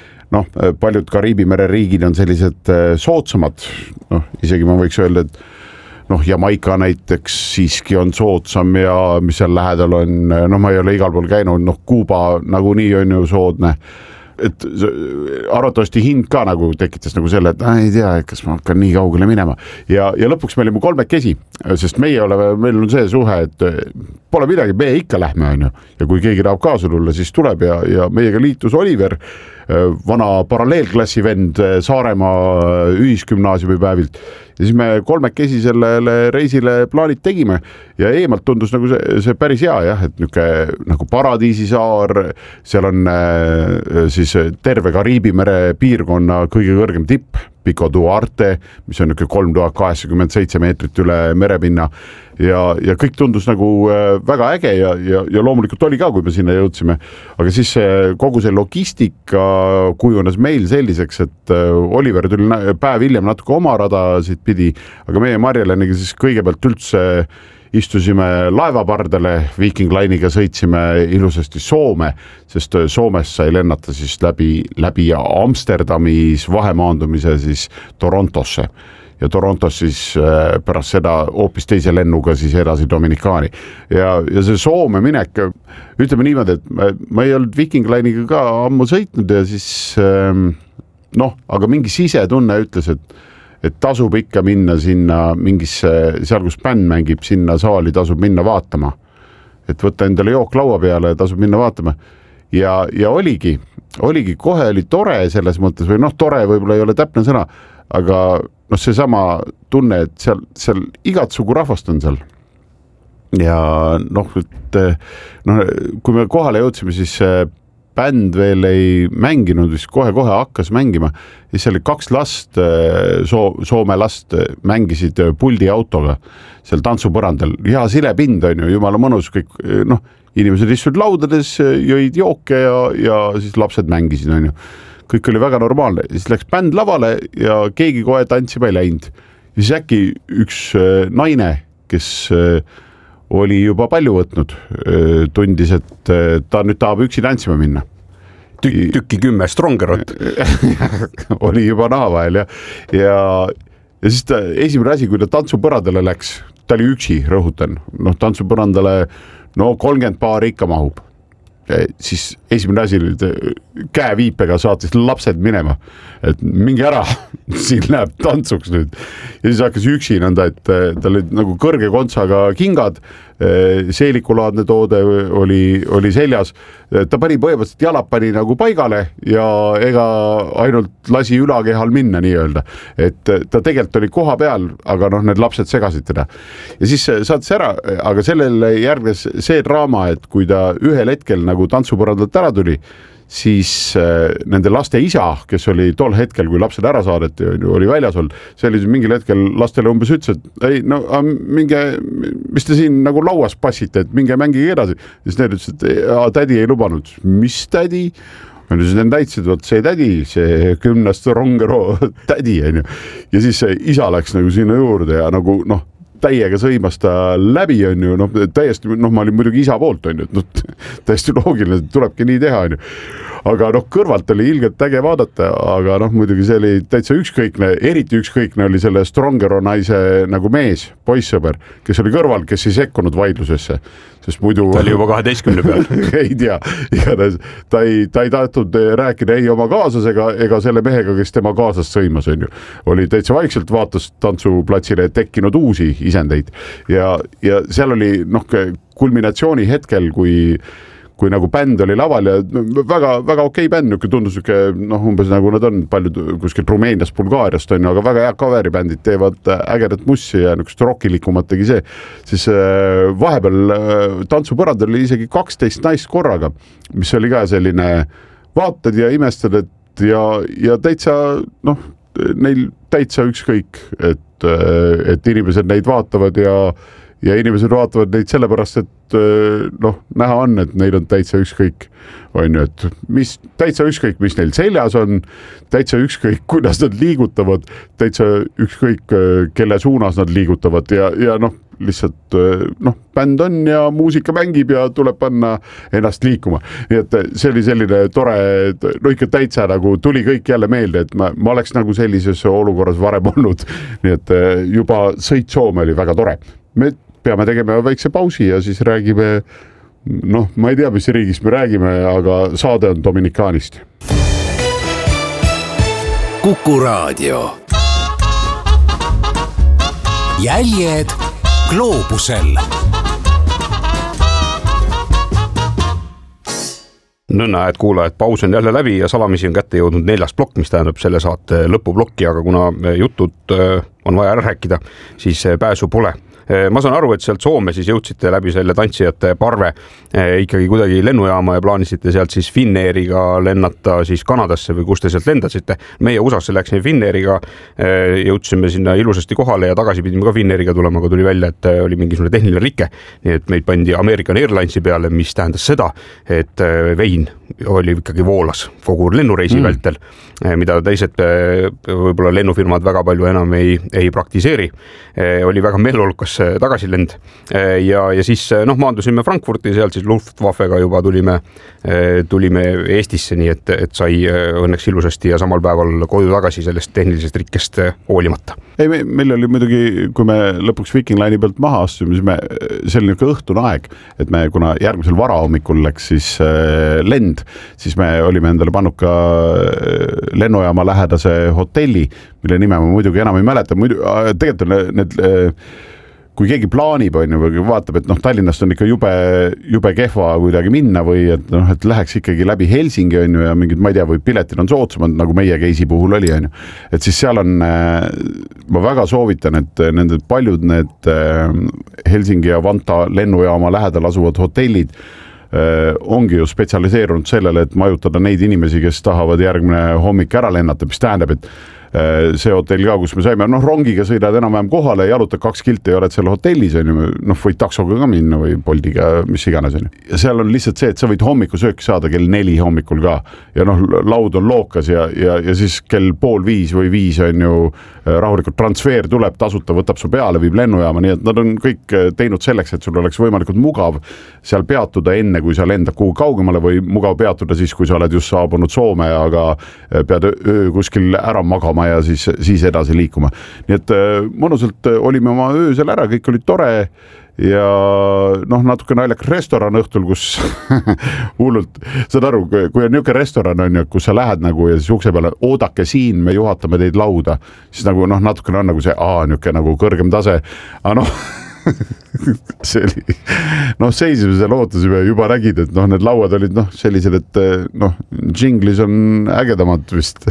paljud Kariibi mere riigid on sellised soodsamad, isegi ma võiks öelda, et Jamaika näiteks siiski on soodsam ja mis seal lähedal on, ma ei ole igal pool käinud, Kuuba nagunii on ju soodne, et arvatavasti hind ka nagu tekitas nagu selle, et ei tea, kas ma hakkan nii kaugele minema ja lõpuks me olime 3, sest meil on see suhe, et pole midagi, me ikka lähme, on ju, ja kui keegi tahab kaasa tulla, siis tuleb ja meiega liitus Oliver, vana paralleelklassi vend Saaremaa ühisgümnaasiumi päevilt ja siis me 3 sellele reisile plaanid tegime ja eemalt tundus nagu see päris hea, jah, et niisugune nagu paradiisisaar, seal on siis terve Kariibi mere piirkonna kõige kõrgem tipp, Pico Duarte, mis on niisugune 3087 meetrit üle merepinna ja kõik tundus nagu väga äge ja loomulikult oli ka, kui me sinna jõudsime, aga siis kogu see logistika kujunes meil selliseks, et Oliver tuli päev hiljem natuke oma rada siit pidi, aga meie Marjeleniga siis kõigepealt üldse istusime laevapardale, Viking Line'iga sõitsime ilusasti Soome, sest Soomest sai lennata siis läbi Amsterdamis vahemaandumise siis Torontosse ja Torontos siis pärast seda hoopis teise lennuga siis edasi Dominikaani ja see Soome minek, ütleme niimoodi, et ma ei olnud Viking Line'iga ka ammu sõitnud ja siis aga mingi sisetunne ütles, et tasub ikka minna sinna mingisse, seal kus bänd mängib, sinna saali tasub minna vaatama. Et võtta endale jook laua peale ja tasub minna vaatama. Ja oligi, kohe oli tore selles mõttes, või tore võib-olla ei ole täpne sõna, aga see sama tunne, et seal igat sugu rahvast on seal. ja noh, kui me kohale jõudsime, siis bänd veel ei mänginud, siis kohe-kohe hakkas mängima. Siis oli 2 last, Soome last mängisid puldiautoga seal tantsupõrandal. Hea silepind on ju, jumala mõnus, kõik inimesed istusid laudades, jõid jooke ja siis lapsed mängisid, on ju. Kõik oli väga normaalne. Siis läks bänd lavale ja keegi kohe tantsima ei läinud. Ja siis äkki üks naine, kes oli juba palju võtnud, tundis, et ta nüüd tahab üksi tantsima minna. Tükki 10 Strongerot. Oli juba naha vahel ja siis ta esimene asi, kui ta tantsupõrandale läks, ta oli üksi, rõhutan. Tantsupõrandale 30 paari ikka mahub. Siis esimene asi käeviipega saatis lapsed minema, et mingi ära, siin läheb tantsuks nüüd. Ja siis hakkas üksi nõnda, et tal olid nagu kõrge kontsaga kingad, seelikulaadne toode oli seljas. Ta pani põhimõtteliselt jalad pani nagu paigale ja ega ainult lasi ülakehal minna nii-öelda. Et ta tegelikult oli koha peal, aga need lapsed segasid teda. Ja siis saatis ära, aga sellele järgnes see draama, et kui ta ühel hetkel nagu tantsupõrandalt ära tuli, siis nende laste isa, kes oli tol hetkel, kui lapsed ära saadeti, oli väljas olnud, see oli mingil hetkel lastele umbes ütles, et ei, minge, mis te siin nagu lauas passite, et minge mängige edasi. Siis need ütles, et tädi ei lubanud. Mis tädi? Siis need näitsid, et see tädi, see 10 Strongero tädi. Ja siis see isa läks nagu sinna juurde ja nagu täiega sõimas ta läbi, on ju, täiesti, ma olin muidugi isa poolt, on ju, täiesti loogiline, tulebki nii teha, on ju. Aga kõrvalt oli ilgelt äge vaadata, aga muidugi see oli täitsa ükskõikne, eriti ükskõikne oli selle Strongero naise nagu mees, poissõber, kes oli kõrval, kes ei sekkunud vaidlusesse, sest muidu... Ta oli juba 12 peal. Ei tea, ta ei tahtnud rääkida ei oma kaaslasega ega selle mehega, kes tema kaasast sõimas, on ju. Oli täitsa vaikselt vaatas tantsuplatsile tekkinud uusi isendeid ja seal oli kulminatsiooni hetkel, kui nagu bänd oli laval ja väga okei bänd, tundus umbes nagu nad on paljud kuskilt Rumeeniast, Bulgaariast on ju, aga väga hea coveribändid teevad ägedat mussi ja rockilikumat tegi see. Siis vahepeal tantsupõrandal oli isegi 12 naist korraga, mis oli ka selline vaatad ja imestad, et ja täitsa neil täitsa ükskõik, et inimesed neid vaatavad ja inimesed vaatavad neid sellepärast, et näha on, et neil on täitsa ükskõik, on ju, et täitsa ükskõik, mis neil seljas on, täitsa ükskõik, kuidas nad liigutavad, täitsa ükskõik, kelle suunas nad liigutavad ja lihtsalt bänd on ja muusika mängib ja tuleb panna ennast liikuma. Nii et see oli selline tore, ikka täitsa nagu tuli kõik jälle meelde, et ma oleks nagu sellises olukorras varem olnud. Nii et juba sõit Soome oli väga tore. Me peame tegema väikse pausi ja siis räägime, ma ei tea, mis riigist me räägime, aga saade on Dominikaanist. Kuku Raadio. Jäljed gloobusel. Nõnna, et kuulajad, paus on jälle läbi ja salamisi on kätte jõudnud 4. plokk, mis tähendab selle saate lõpuplokki, aga kuna jutud on vaja ära rääkida, siis pääsu pole. Ma saan aru, et sealt Soome siis jõudsite läbi selle tantsijate parve ikkagi kuidagi lennujaama ja plaanisite sealt siis Finnairiga lennata siis Kanadasse või kus te sealt lendasite. Meie USAsse läksime Finnairiga, jõudsime sinna ilusasti kohale ja tagasi pidime ka Finnairiga tulema, aga tuli välja, et oli mingisugune tehniline rike. Nii et meid pandi American Airlinesi peale, mis tähendas seda, et vein oli ikkagi voolas kogu lennureisi vältel, mida teised võib-olla lennufirmad väga palju enam ei praktiseeri. Oli väga meeleolukas tagasilend ja siis maandusime Frankfurti, sealt siis Luftwaffega juba tulime Eestisse, nii et sai õnneks ilusasti ja samal päeval koju tagasi sellest tehnilisest rikkest hoolimata. Ei, meil oli muidugi, kui me lõpuks Viking Line'i pealt maha astume, siis see oli õhtune aeg, et me kuna järgmisel varahommikul läks siis lend, siis me olime endale pannud ka lennujaama lähedase hotelli, mille nime ma muidugi enam ei mäleta, tegelikult need kui keegi plaanib, on ju, või vaatab, et Tallinnast on ikka jube kehva kuidagi minna või et et läheks ikkagi läbi Helsingi, on ju, ja mingid, ma ei tea, või piletid on soodsamad, nagu meie case'i puhul oli, on ju. Et siis seal on, ma väga soovitan, et nende paljud need Helsingi ja Vanta lennujaama lähedal asuvad hotellid ongi ju spetsialiseerunud sellele, et majutada neid inimesi, kes tahavad järgmine hommik ära lennata, mis tähendab, et see hotell ka, kus me saime, rongiga sõidad enam-vähem kohale, jalutad 2 kilti ja oled seal hotellis, on ju, võid taksoga ka minna või Boltiga, mis iganes, on ju. Ja seal on lihtsalt see, et sa võid hommikusööki saada kell 4 hommikul ka ja laud on lookas ja siis kell 4:30 või 5 on ju rahulikult transfer tuleb, tasuta võtab su peale, viib lennujaama, nii et nad on kõik teinud selleks, et sul oleks võimalikult mugav seal peatuda enne, kui sa lendad kuhu kaugemale või mugav peatuda siis, kui sa oled just saabunud Soome, aga pead öö kuskil ära magama ja siis edasi liikuma. Nii et mõnusalt olime oma öösel ära, kõik oli tore ja natuke naljakas restoran õhtul, kus hullult, saad aru, kui on niisugune restoran, on ju, kus sa lähed nagu ja siis ukse peale, oodake siin, me juhatame teid lauda, siis nagu natukene on nagu see niisugune nagu kõrgem tase, aga see oli, seisime seal, ootasime, juba nägid, et need lauad olid sellised, et džinglis on ägedamad vist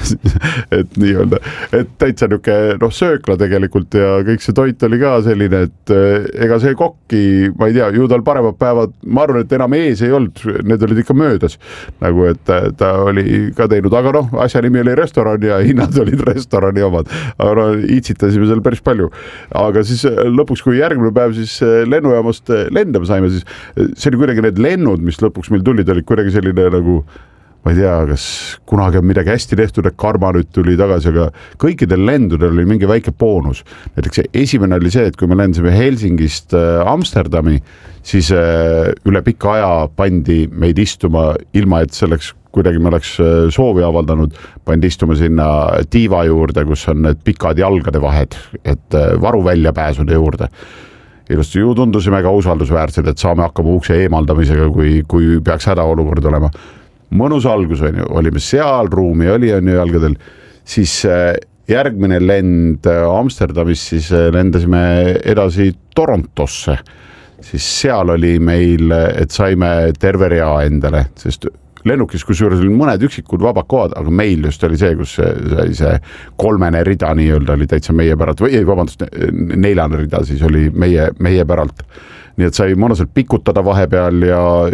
et nii-öelda, et täitsa niisugune söökla tegelikult ja kõik see toit oli ka selline, et ega see kokki, ma ei tea, ju tal paremad päevad, ma arvan, et enam ees ei olnud, need olid ikka möödas nagu, et ta oli ka teinud, aga asja nimi oli restoran ja hinnad olid restorani omad, aga itsitasime seal päris palju, aga siis lõpuks, kui järgmine päev siis lennujaamast lendama saime, siis see oli kuidagi need lennud, mis lõpuks meil tulid, olid kuidagi selline nagu, ma ei tea, kas kunagi on midagi hästi tehtud, et Karma nüüd tuli tagasi, aga kõikidel lendudel oli mingi väike boonus. Näiteks esimene oli see, et kui me lendasime Helsingist Amsterdami, siis üle pika aja pandi meid istuma, ilma et selleks kuidagi me oleks soovi avaldanud, pandi istuma sinna tiiva juurde, kus on need pikad jalgade vahed, et varuväljapääsude juurde. Ilusti ju tundusime ka usaldusväärsed, et saame hakkama ukse eemaldamisega, kui peaks hädaolukord olema. Mõnus algus on ju, olime seal, ruumi oli on ju jalgadel, siis järgmine lend Amsterdamis, siis lendasime edasi Torontosse, siis seal oli meil, et saime terve rea endale, sest lennukis, kusjuures oli mõned üksikud vabad kohad, aga meil just oli see, kus sai see 3. rida nii-öelda oli täitsa meie päralt, või ei, vabandust, 4. rida siis oli meie päralt. Nii et sai mõnusalt pikutada vahepeal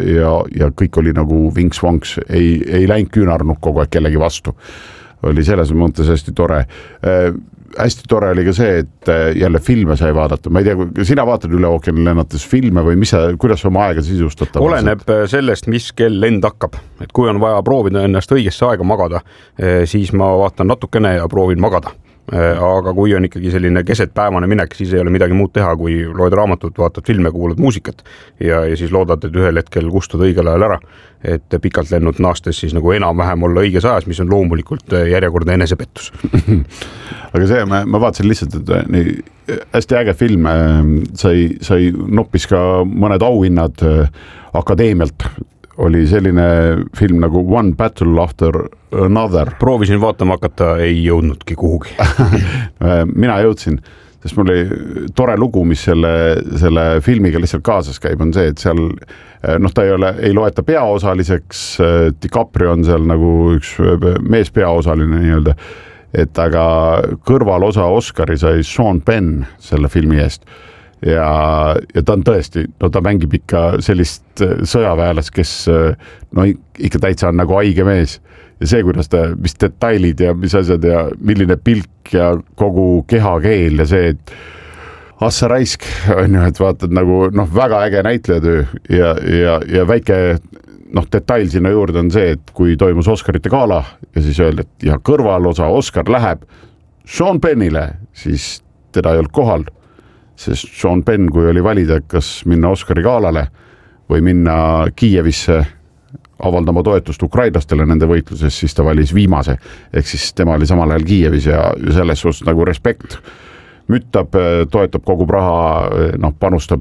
ja kõik oli nagu vinks-vonks, ei läinud küünarnuk kogu aeg kellegi vastu. Oli selles mõttes hästi tore. Hästi tore oli ka see, et jälle filme sai vaadata. Ma ei tea, sina vaatad üle ookeani lennates filme või kuidas oma aega sisustad? Oleneb sellest, mis kell lend hakkab. Et kui on vaja proovida ennast õigesse aega magada, siis ma vaatan natukene ja proovin magada. Aga kui on ikkagi selline kesetpäevane minek, siis ei ole midagi muud teha, kui loed raamatut, vaatad filme, kuulad muusikat ja siis loodad, et ühel hetkel kustud õigel ajal ära, et pikalt lennud naastes siis nagu enam-vähem olla õiges ajas, mis on loomulikult järjekordne enesepettus. Aga see, ma vaatasin lihtsalt, et nii hästi äge film, sai noppis ka mõned auhinnad akadeemialt. Oli selline film nagu One Battle After Another. Proovisin vaatama hakata, ei jõudnudki kuhugi. Mina jõudsin, sest mul oli tore lugu, mis selle filmiga lihtsalt kaasas käib, on see, et seal ta ei loeta peaosaliseks, DiCaprio on seal nagu üks mees peaosaline nii-öelda, et aga kõrvalosa Oscari sai Sean Penn selle filmi eest. Ja ta on tõesti, ta mängib ikka sellist sõjaväelast, kes ikka täitsa on nagu haige mees ja see, kuidas mis detailid ja mis asjad ja milline pilk ja kogu kehakeel ja see, et assa raisk on ju, et vaatad nagu väga äge näitlejatöö ja väike detail sinna juurde on see, et kui toimus Oscarite gala ja siis öeldi, et ja kõrvalosa Oscar läheb Sean Pennile, siis teda ei olnud kohal. Sest Sean Penn, kui oli valida, kas minna Oscari gaalale või minna Kiievisse avaldama toetust ukrainlastele nende võitluses, siis ta valis viimase. Ehk siis tema oli samal ajal Kiievis ja selles suhtes nagu respekt müttab, toetab kogu raha, panustab,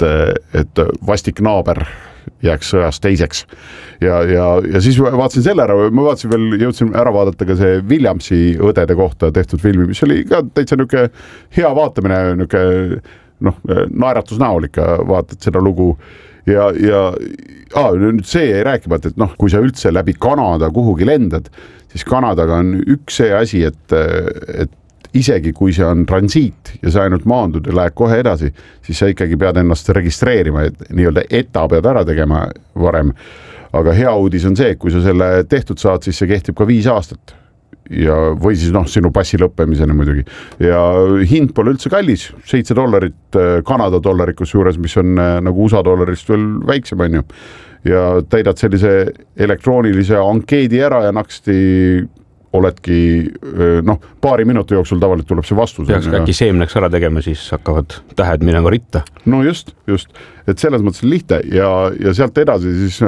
et vastik naaber jääks sõjas teiseks. Ja siis vaatasin selle ära, ma vaatasin veel, jõudsin ära vaadata ka see Williamsi õdede kohta tehtud filmi, mis oli ka täitsa niisugune hea vaatamine, niisugune noh, naeratusnäol ikka vaatad seda lugu ja nüüd see jäi rääkimata, et noh, kui sa üldse läbi Kanada kuhugi lendad, siis Kanadaga on üks see asi, et isegi kui see on transiit ja sa ainult maandud ja lähed kohe edasi, siis sa ikkagi pead ennast registreerima, et nii-öelda ETA pead ära tegema varem. Aga hea uudis on see, et kui sa selle tehtud saad, siis see kehtib ka 5 aastat. Ja, või siis noh, sinu passi lõppemiseni muidugi. Ja hind pole üldse kallis, $7 Kanada dollarikus juures, mis on nagu USA dollarist veel väiksem on ju. Ja täidad sellise elektroonilise ankeedi ära ja naksti oledki, noh, paari minuti jooksul tavaliselt tuleb see vastus. Peaks äkki seemneks ära tegema, siis hakkavad tähed minema ritta. No just, et selles mõttes lihtne ja sealt edasi siis,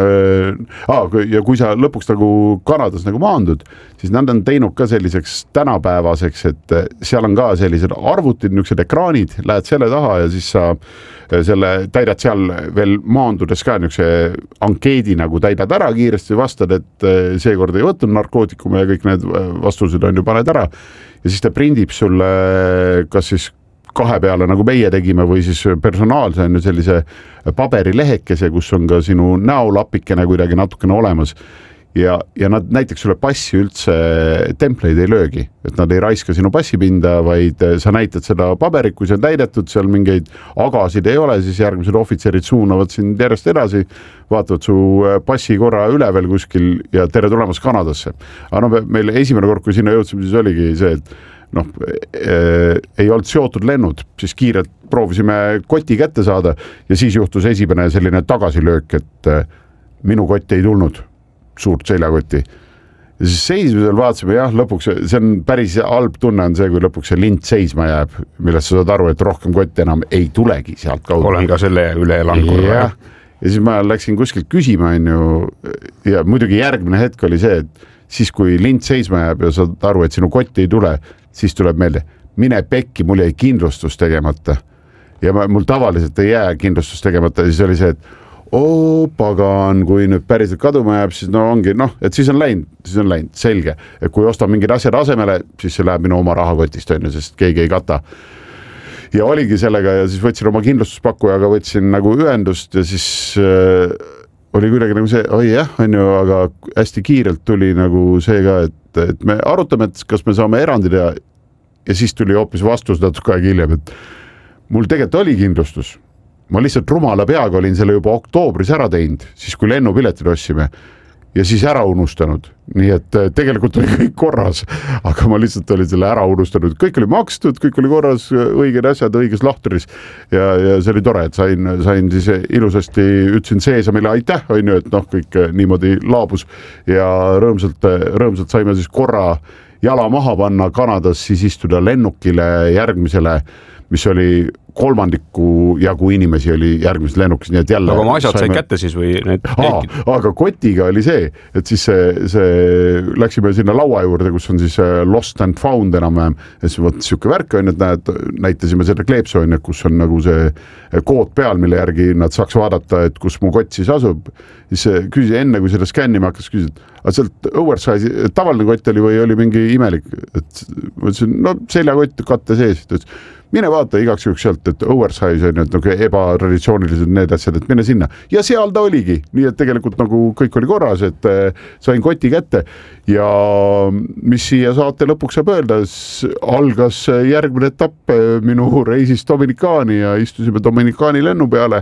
ja kui sa lõpuks nagu Kanadas nagu maandud, siis nad on teinud ka selliseks tänapäevaseks, et seal on ka sellised arvutid, niisugused ekraanid, lähed selle taha ja siis sa selle täidad seal veel maandudes ka niisuguse ankeedi nagu täidad ära kiiresti, vastad, et seekord ei võtnud narkootikume ja kõik need vastused on ju paned ära ja siis ta prindib sulle kas siis 2 peale, nagu meie tegime, või siis personaalse on ju sellise paberilehekese, kus on ka sinu näolapikene kuidagi natukene olemas ja nad näiteks sulle passi üldse templeid ei löögi, et nad ei raiska sinu passipinda, vaid sa näitad seda paberit, kui see on täidetud, seal mingeid agasid ei ole, siis järgmised ohvitserid suunavad sind järjest edasi, vaatavad su passi korra üle veel kuskil ja tere tulemast Kanadasse. Aga no meil esimene kord, kui sinna jõudsime, siis oligi see, et noh, ei olnud seotud lennud, siis kiirelt proovisime koti kätte saada ja siis juhtus esimene selline tagasilöök, et minu kotti ei tulnud, suurt seljakotti. Ja siis seismisel vaatasime, jah, lõpuks see on päris halb tunne on see, kui lõpuks see lint seisma jääb, millest sa saad aru, et rohkem kotti enam ei tulegi sealt kaudu. Olen ka selle üle elanud. Ja siis ma läksin kuskilt küsima on ju, ja muidugi järgmine hetk oli see, et siis kui lint seisma jääb ja saad aru, et sinu kotti ei tule, siis tuleb meelde, mine pekki, mul jäi kindlustus tegemata. Ja mul tavaliselt ei jää kindlustus tegemata, siis oli see, et pagan, kui nüüd päriselt kaduma jääb, siis no ongi, noh, et siis on läinud, selge. Et kui ostan mingid asjad asemele, siis see läheb minu oma rahakotist, on ju, sest keegi ei kata. Ja oligi sellega ja siis võtsin oma kindlustuspakkujaga, võtsin nagu ühendust ja siis oli kuidagi nagu see, oi jah, on ju, aga hästi kiirelt tuli nagu see ka, et me arutame, et kas me saame erandi teha ja siis tuli hoopis vastus natuke aeg hiljem, et mul tegelikult oli kindlustus. Ma lihtsalt rumala peaga olin selle juba oktoobris ära teinud, siis kui lennupiletid ossime ja siis ära unustanud. Nii et tegelikult oli kõik korras, aga ma lihtsalt olin selle ära unustanud. Kõik oli makstud, kõik oli korras, õiged asjad, õiges lahtris ja see oli tore, et sain siis ilusasti, ütlesin seesamile aitäh, on ju, et noh, kõik niimoodi laabus ja rõõmsalt saime siis korra jala maha panna Kanadas, siis istuda lennukile järgmisele, mis oli 3 jagu inimesi oli järgmises lennukis, nii et jälle... Aga oma asjad sai kätte siis või need... Aga kotiga oli see, et siis see läksime sinna laua juurde, kus on siis lost and found enam-vähem, et siis võttes siuke värk on, et näitasime selle kleepsoon, kus on nagu see kood peal, mille järgi nad saaks vaadata, et kus mu kott siis asub. Siis küsis enne, kui seda skännima hakkas, küsis, et sealt oversize tavaline kott oli või oli mingi imelik, et ma ütlesin, no seljakott katte sees, mine vaata igaks juhuks sealt, et oversize on, et nagu ebatraditsioonilised need asjad, et mine sinna. Ja seal ta oligi, nii et tegelikult nagu kõik oli korras, et sain koti kätte ja mis siia saate lõpuks saab öelda, algas järgmine etapp minu reisist Dominikaani ja istusime Dominikaani lennu peale.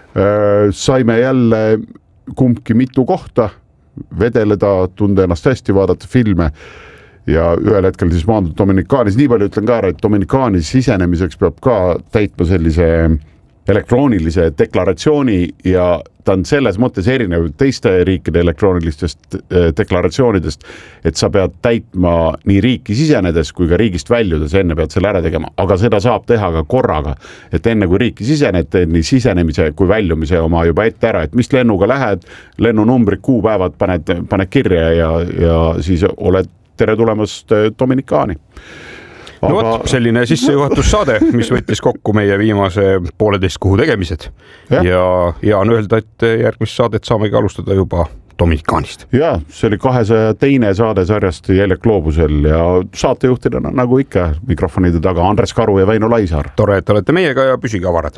Saime jälle kumbki mitu kohta vedeleda, tunda ennast hästi, vaadata filme. Ja ühel hetkel siis maandud Dominikaanis, nii palju ütlen ka ära, et Dominikaanis sisenemiseks peab ka täitma sellise elektroonilise deklaratsiooni ja ta on selles mõttes erinev teiste riikide elektroonilistest deklaratsioonidest, et sa pead täitma nii riiki sisenedes kui ka riigist väljudes, enne pead selle ära tegema, aga seda saab teha ka korraga, et enne kui riiki sisened, nii sisenemise kui väljumise oma juba ette ära, et mis lennuga lähed, lennunumbrid, kuupäevad paned kirja ja siis oled tere tulemast Dominikaani. No võt, selline sissejuhatussaade, mis võttis kokku meie viimase 1,5 kuu tegemised ja on öelda, et järgmist saadet saamegi alustada juba Dominikaanist. ja see oli 202. saade sarjast Jäljed gloobusel ja saatejuhtidena nagu ikka mikrofonide taga Andres Karu ja Väino Laisaar. Tore, et olete meiega ja püsige avarad.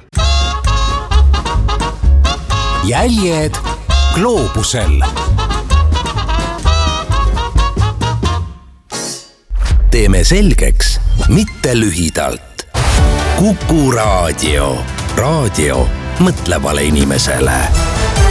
Jäljed gloobusel. Teeme selgeks, mitte lühidalt. Kuku Raadio. Raadio mõtlevale inimesele.